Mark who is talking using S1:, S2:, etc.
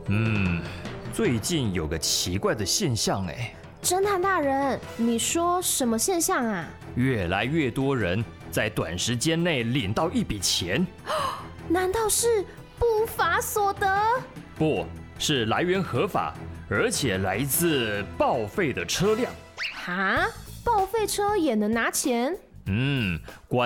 S1: 最近有个奇怪的现象哎，
S2: 侦探大人，你说什么现象啊？
S1: 越来越多人在短时间内领到一笔钱，
S2: 难道是不法所得？
S1: 不是来源合法，而且来自报废的车辆。
S2: 哈，报废车也能拿钱？
S1: 关